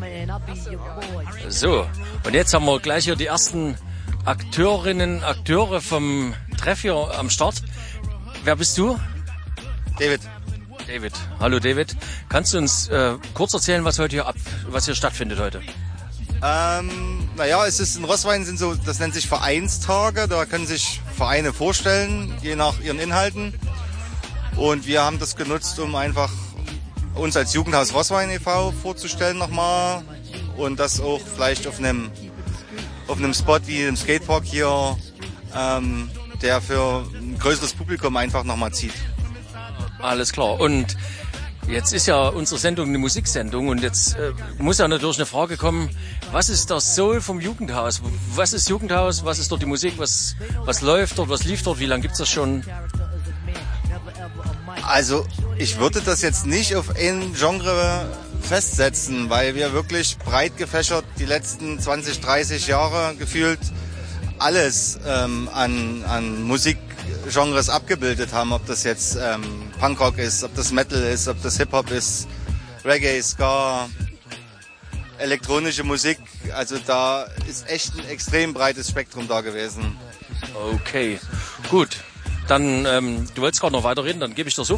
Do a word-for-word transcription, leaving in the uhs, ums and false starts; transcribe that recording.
So, und jetzt haben wir gleich hier die ersten Akteurinnen, Akteure vom Treff hier am Start. Wer bist du? David. David. Hallo David. Kannst du uns äh, kurz erzählen, was heute hier ab, was hier stattfindet heute? Ähm, naja, es ist in Roßwein sind so, das nennt sich Vereinstage. Da können sich Vereine vorstellen, je nach ihren Inhalten. Und wir haben das genutzt, um einfach uns als Jugendhaus Roßwein e V vorzustellen nochmal. Und das auch vielleicht auf einem, auf einem Spot wie im Skatepark hier, ähm, der für ein größeres Publikum einfach nochmal zieht. Alles klar. Und jetzt ist ja unsere Sendung eine Musiksendung und jetzt äh, muss ja natürlich eine Frage kommen, was ist der Soul vom Jugendhaus? Was ist Jugendhaus? Was ist dort die Musik? Was, was läuft dort? Was lief dort? Wie lange gibt's das schon? Also ich würde das jetzt nicht auf ein Genre festsetzen, weil wir wirklich breit gefächert die letzten zwanzig, dreißig Jahre gefühlt alles ähm, an, an Musikgenres abgebildet haben. Ob das jetzt ähm, Punkrock ist, ob das Metal ist, ob das Hip-Hop ist, Reggae, Ska, elektronische Musik. Also da ist echt ein extrem breites Spektrum da gewesen. Okay, gut. Dann, ähm, du wolltest gerade noch weiterreden, dann gebe ich dir so